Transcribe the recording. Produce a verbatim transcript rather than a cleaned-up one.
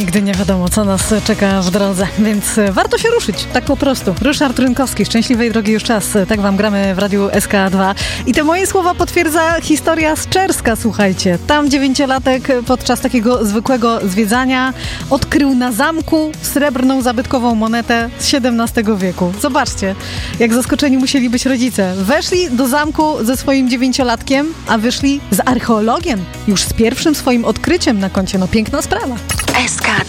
Nigdy nie wiadomo, co nas czeka w drodze, więc warto się ruszyć, tak po prostu. Ryszard Rynkowski, Szczęśliwej drogi już czas, tak wam gramy w Radiu S K dwa. I te moje słowa potwierdza historia z Czerska, słuchajcie. Tam dziewięciolatek podczas takiego zwykłego zwiedzania odkrył na zamku srebrną zabytkową monetę z siedemnastego wieku. Zobaczcie, jak zaskoczeni musieli być rodzice. Weszli do zamku ze swoim dziewięciolatkiem, a wyszli z archeologiem, już z pierwszym swoim odkryciem na koncie. No piękna sprawa. S K